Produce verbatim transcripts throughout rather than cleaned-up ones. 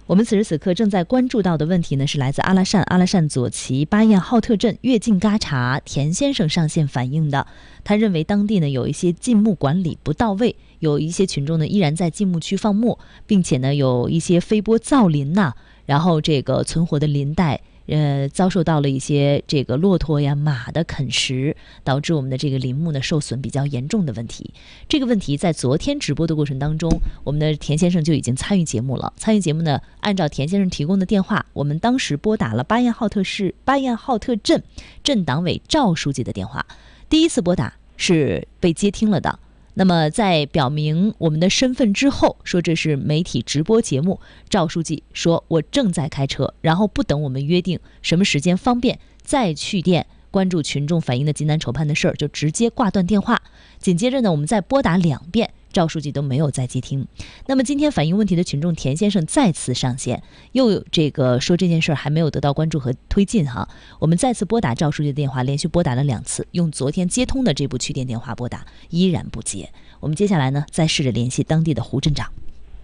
我们此时此刻正在关注到的问题呢，是来自阿拉善阿拉善左旗巴彦浩特镇跃进嘎查田先生上线反映的。他认为当地呢有一些禁牧管理不到位，有一些群众呢依然在禁牧区放牧，并且呢有一些飞播造林呐、啊，然后这个存活的林带。呃，遭受到了一些这个骆驼呀、马的啃食，导致我们的这个林木呢受损比较严重的问题。这个问题在昨天直播的过程当中，我们的田先生就已经参与节目了。参与节目呢，按照田先生提供的电话，我们当时拨打了巴彦浩特市巴彦浩特镇镇党委赵书记的电话。第一次拨打是被接听了的。那么在表明我们的身份之后，说这是媒体直播节目，赵书记说我正在开车，然后不等我们约定什么时间方便再去电关注群众反映的济南筹判的事儿，就直接挂断电话。紧接着呢，我们再拨打两遍，赵书记都没有再接听。那么今天反映问题的群众田先生再次上线，又这个说这件事还没有得到关注和推进哈。我们再次拨打赵书记的电话，连续拨打了两次，用昨天接通的这部去电电话拨打，依然不接。我们接下来呢，再试着联系当地的胡镇长。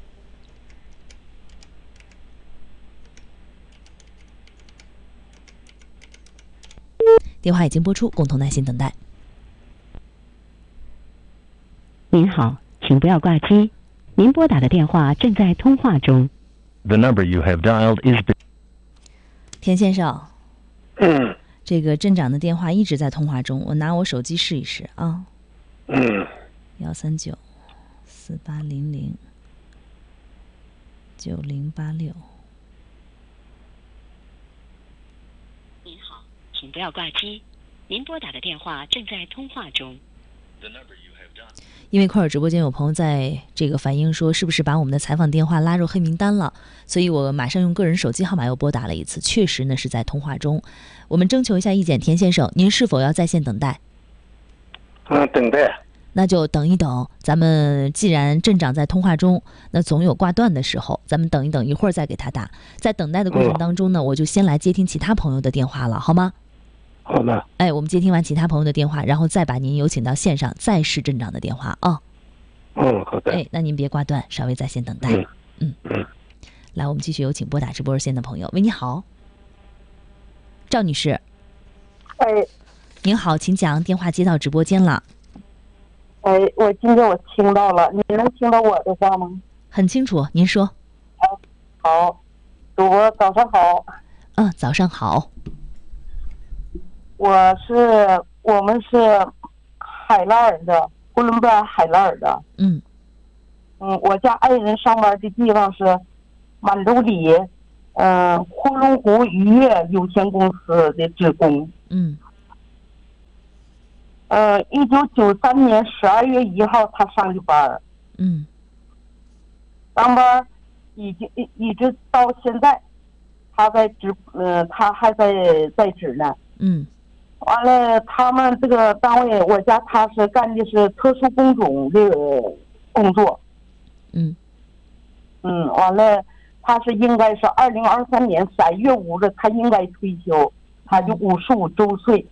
电话已经拨出，共同耐心等待。 您好，请不要挂机，您拨打的电话正在通话中。 The number you have dialed is. 田先生， 嗯， 这个镇长的电话一直在通话中，我拿我手机试一试啊。 嗯， 幺三九四八零零九零八六。 您好，请不要挂机，您拨打的电话正在通话中。 因为快手直播间有朋友在这个反映说，是不是把我们的采访电话拉入黑名单了？所以我马上用个人手机号码又拨打了一次，确实呢是在通话中。我们征求一下意见，田先生，您是否要在线等待？ 嗯，等待。 那就等一等，咱们既然镇长在通话中，那总有挂断的时候，咱们等一等，一会儿再给他打。在等待的过程当中呢，我就先来接听其他朋友的电话了，好吗？ 好的。 哎，我们接听完其他朋友的电话，然后再把您有请到线上，再试镇长的电话啊。 嗯，好的。 哎，那您别挂断，稍微在线等待。 嗯嗯嗯。 来，我们继续有请拨打直播热线的朋友。喂，你好，赵女士。 哎， 您好，请讲，电话接到直播间了。 哎，我今天我听到了，你能听到我的话吗？ 很清楚，您说。 好，主播早上好。 嗯，早上好。 我是我们是海拉尔的，呼伦贝尔海拉尔的。 嗯嗯，我家爱人上班的地方是满洲里，嗯、呃，呼伦湖渔业有限公司的职工。 嗯。 呃，一九九三年十二月一号他上的班。 嗯。 上班已经一一直到现在，他在职，呃，他还在在职呢。 嗯。 完了，他们这个单位，我家他是干的是特殊工种的工作。 嗯。 嗯，完了，他是应该是二零二三年三月五日，他应该退休，他就五十五周岁。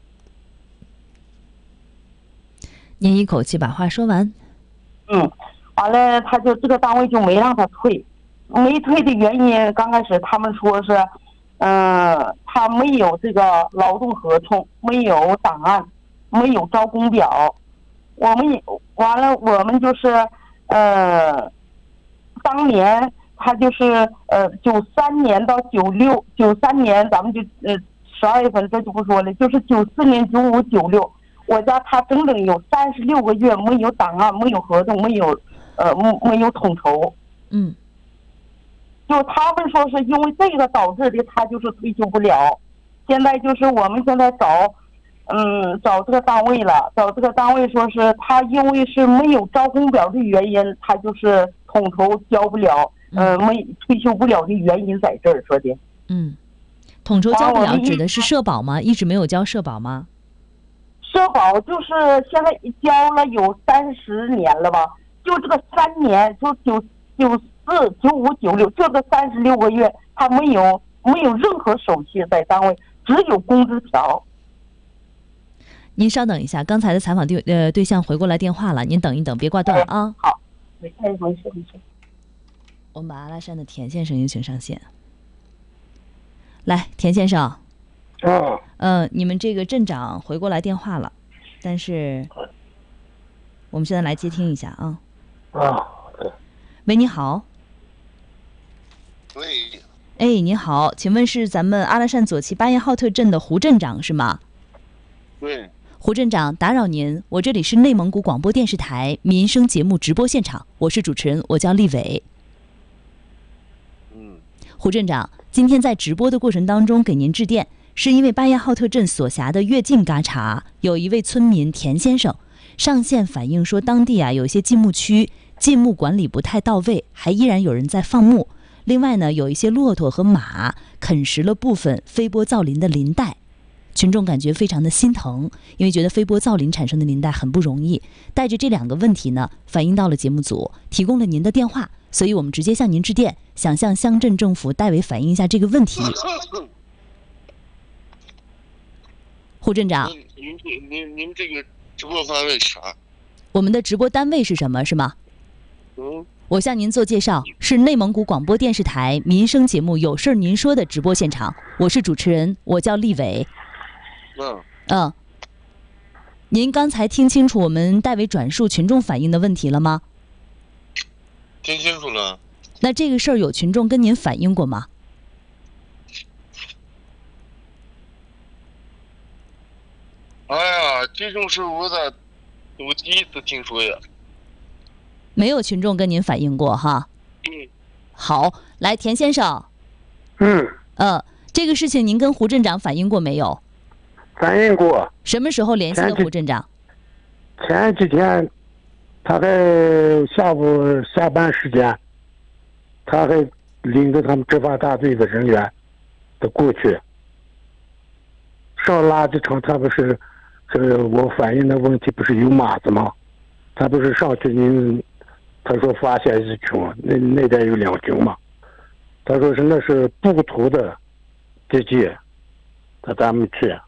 您一口气把话说完。 嗯，完了，他就这个单位就没让他退，没退的原因，刚开始他们说是。嗯、呃，他没有这个劳动合同，没有档案，没有招工表。我们也完了，我们就是呃，当年他就是呃，九三年到九六，九三年咱们就呃十二月份这就不说了，就是九四年、九五、九六，我家他整整有三十六个月没有档案，没有合同，没有呃没有统筹。 嗯。 就他们说是因为这个导致的，他就是退休不了。现在就是我们现在找，嗯，找这个单位了，找这个单位说是他因为是没有招工表的原因，他就是统筹交不了，呃，没退休不了的原因在这儿说的。 嗯，统筹交不了指的是社保吗？一直没有交社保吗？ 社保就是现在交了有三十年了吧，就这个三年，就九九。四九五九六，这个三十六个月，他没有没有任何手续在单位，只有工资条。 您稍等一下，刚才的采访对呃对象回过来电话了，您等一等，别挂断啊。 好，没事没事没事。 我们把阿拉善的田先生有请上线。来，田先生。 啊。 嗯，你们这个镇长回过来电话了，但是我们现在来接听一下啊。 啊。 喂，你好。 喂。 哎，你好，请问是咱们阿拉善左旗巴彦浩特镇的胡镇长是吗？ 对。 胡镇长，打扰您，我这里是内蒙古广播电视台民生节目直播现场，我是主持人，我叫立伟。 嗯。 胡镇长，今天在直播的过程当中给您致电，是因为巴彦浩特镇所辖的越境嘎查有一位村民田先生上线反映说，当地啊有一些禁牧区禁牧管理不太到位，还依然有人在放牧。另外呢，有一些骆驼和马啃食了部分飞波造林的林带，群众感觉非常的心疼，因为觉得飞波造林产生的林带很不容易。带着这两个问题呢，反映到了节目组，提供了您的电话，所以我们直接向您致电，想向乡镇政府代为反映一下这个问题。胡镇长， 您您您这个直播范围啥？ 我们的直播单位是什么？是吗？ 嗯。 我向您做介绍，是内蒙古广播电视台民生节目《有事您说》的直播现场，我是主持人，我叫立伟。 嗯。 嗯。您刚才听清楚我们代为转述群众反映的问题了吗？ 听清楚了。 那这个事儿有群众跟您反映过吗？ 哎呀，这种事我咋我第一次听说呀。 没有群众跟您反映过哈。 嗯。 好，来田先生。 嗯。 呃，这个事情您跟胡镇长反映过没有？ 反映过。 什么时候联系的胡镇长？ 前几天，他还下午下班时间，他还领着他们执法大队的人员都过去。上垃圾场，他不是，是我反映的问题不是有马子吗？他不是上去您。他说发现一群，那那边有两群嘛。他说是那是不图的地界，他咱们去。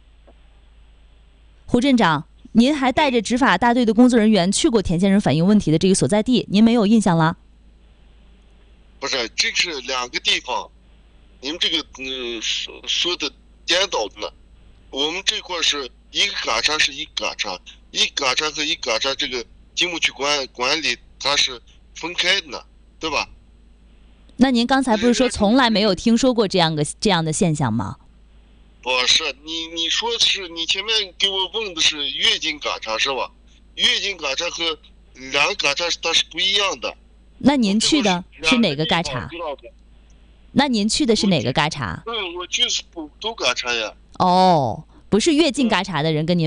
胡镇长，您还带着执法大队的工作人员去过田先生反映问题的这个所在地，您没有印象了？ 不是，这是两个地方，你们这个嗯说说的颠倒的呢。我们这块是一个嘎查是一嘎查，一嘎查和一嘎查这个禁牧区管管理。它是分开的呢，对吧？ 那您刚才不是说从来没有听说过这样的这样的现象吗？ 不是，你你说是你前面给我问的是越境嘎查是吧？越境嘎查和两个嘎查它是不一样的。 那您去的是哪个嘎查？那您去的是哪个嘎查？ 嗯，我就是都嘎查呀。 哦，不是越境嘎查的人跟您